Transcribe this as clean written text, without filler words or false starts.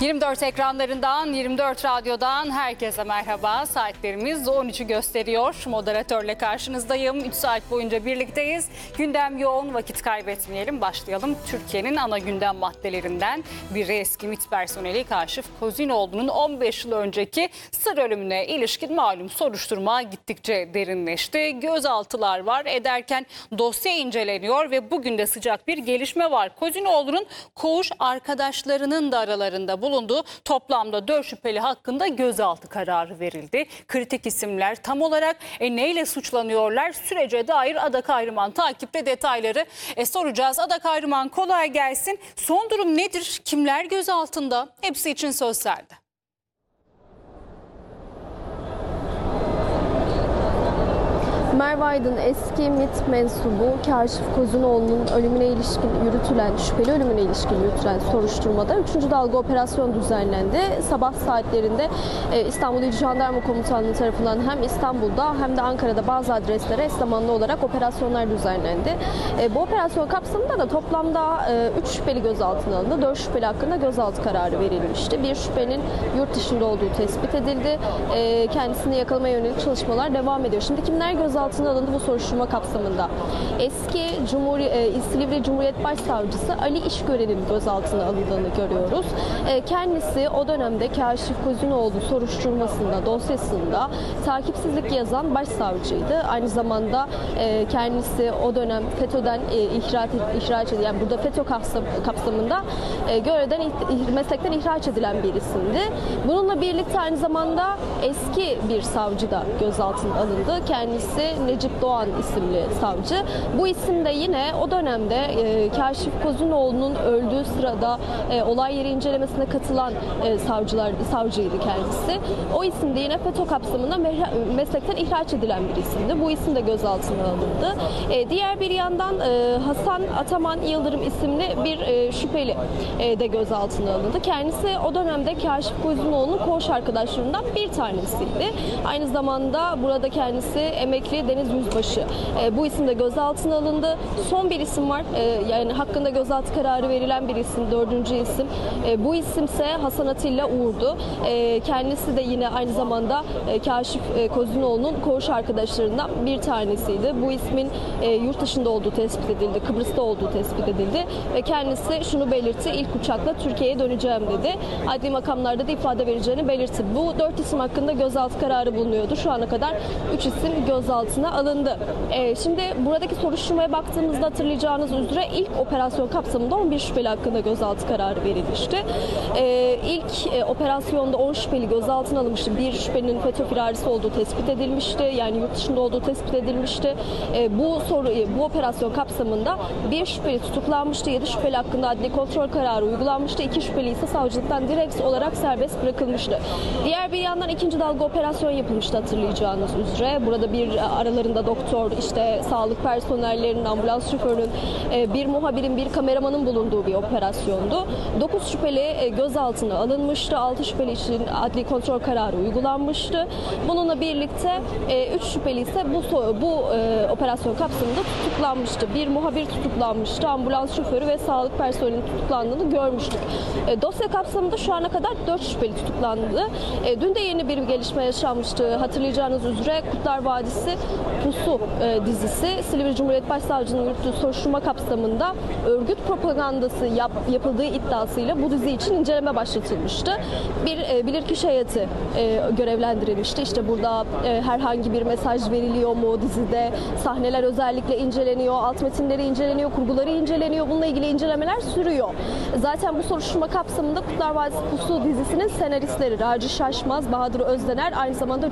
24 ekranlarından, 24 radyodan herkese merhaba. Saatlerimiz 13'ü gösteriyor. Moderatörle karşınızdayım. 3 saat boyunca birlikteyiz. Gündem yoğun, vakit kaybetmeyelim. Başlayalım. Türkiye'nin ana gündem maddelerinden biri eski MİT personeli Kaşif Kozinoğlu'nun 15 yıl önceki sır ölümüne ilişkin malum soruşturma gittikçe derinleşti. Gözaltılar var ederken dosya inceleniyor ve bugün de sıcak bir gelişme var. Kozinoğlu'nun koğuş arkadaşlarının da aralarında bulunduğu toplamda 4 şüpheli hakkında gözaltı kararı verildi. Kritik isimler tam olarak neyle suçlanıyorlar? Sürece dair Ada Kahraman takipte detayları soracağız. Ada Kahraman kolay gelsin. Son durum nedir? Kimler gözaltında? Hepsi için söz sende. Merve Aydın eski MİT mensubu Kaşif Kozinoğlu'nun ölümüne ilişkin şüpheli ölümüne ilişkin yürütülen soruşturmada 3. dalga operasyon düzenlendi. Sabah saatlerinde İstanbul İl Jandarma Komutanlığı tarafından hem İstanbul'da hem de Ankara'da bazı adreslere eş zamanlı olarak operasyonlar düzenlendi. Bu operasyon kapsamında da toplamda 3 şüpheli gözaltına alındı. 4 şüpheli hakkında gözaltı kararı verilmişti. Bir şüphenin yurt dışında olduğu tespit edildi. Kendisini yakalamaya yönelik çalışmalar devam ediyor. Şimdi kimler gözaltına alındı bu soruşturma kapsamında? Eski Silivri Cumhuriyet Başsavcısı Ali İşgören'in gözaltına alındığını görüyoruz. Kendisi o dönemde Kaşif Kozinoğlu soruşturmasında, dosyasında takipsizlik yazan başsavcıydı. Aynı zamanda kendisi o dönem FETÖ'den ihraç edilen, yani burada FETÖ kapsamında görevden, meslekten ihraç edilen bir isimdi. Bununla birlikte aynı zamanda eski bir savcı da gözaltına alındı. Kendisi Necip Doğan isimli savcı. Bu isim de yine o dönemde Kaşif Kozinoğlu'nun öldüğü sırada olay yeri incelemesine katılan savcıydı kendisi. O isim de yine FETÖ kapsamında meslekten ihraç edilen bir isimdi. Bu isim de gözaltına alındı. Diğer bir yandan Hasan Ataman Yıldırım isimli bir şüpheli de gözaltına alındı. Kendisi o dönemde Kaşif Kozinoğlu'nun koğuş arkadaşlarından bir tanesiydi. Aynı zamanda burada kendisi emekli Deniz Yüzbaşı. Bu isim de gözaltına alındı. Son bir isim var. Yani hakkında gözaltı kararı verilen bir isim, 4. isim. Bu isimse Hasan Atilla Uğur'du. Kendisi de yine aynı zamanda Kaşif Kozinoğlu'nun koğuş arkadaşlarından bir tanesiydi. Bu ismin yurt dışında olduğu tespit edildi. Kıbrıs'ta olduğu tespit edildi. Ve kendisi şunu belirtti. İlk uçakla Türkiye'ye döneceğim dedi. Adli makamlarda da ifade vereceğini belirtti. Bu 4 isim hakkında gözaltı kararı bulunuyordu. Şu ana kadar 3 isim gözaltına alındı. Şimdi buradaki soruşturmaya baktığımızda hatırlayacağınız üzere ilk operasyon kapsamında 11 şüpheli hakkında gözaltı kararı verilmişti. İlk operasyonda 10 şüpheli gözaltına alınmıştı. Bir şüphelinin FETÖ firarisi olduğu tespit edilmişti. Yani yurt dışında olduğu tespit edilmişti. Bu operasyon kapsamında bir şüpheli tutuklanmıştı. 7 şüpheli hakkında adli kontrol kararı uygulanmıştı. 2 şüpheli ise savcılıktan direkt olarak serbest bırakılmıştı. Diğer bir yandan 2. dalga operasyon yapılmıştı hatırlayacağınız üzere. Burada aralarında doktor, sağlık personellerinin, ambulans şoförünün, bir muhabirin, bir kameramanın bulunduğu bir operasyondu. 9 şüpheli gözaltına alınmıştı. 6 şüpheli için adli kontrol kararı uygulanmıştı. Bununla birlikte 3 şüpheli ise bu operasyon kapsamında tutuklanmıştı. Bir muhabir tutuklanmıştı. Ambulans şoförü ve sağlık personelinin tutuklandığını görmüştük. Dosya kapsamında şu ana kadar 4 şüpheli tutuklandı. Dün de yeni bir gelişme yaşanmıştı. Hatırlayacağınız üzere Kurtlar Vadisi Pusu dizisi Silivri Cumhuriyet Başsavcılığı'nın yürüttüğü soruşturma kapsamında örgüt propagandası yapıldığı iddiasıyla bu dizi için inceleme başlatılmıştı. Bir bilirkişi heyeti görevlendirilmişti. Burada herhangi bir mesaj veriliyor mu dizide? Sahneler özellikle inceleniyor, alt metinleri inceleniyor, kurguları inceleniyor. Bununla ilgili incelemeler sürüyor. Zaten bu soruşturma kapsamında Kurtlar Vadisi Pusu dizisinin senaristleri Raci Şaşmaz, Bahadır Özdener, aynı zamanda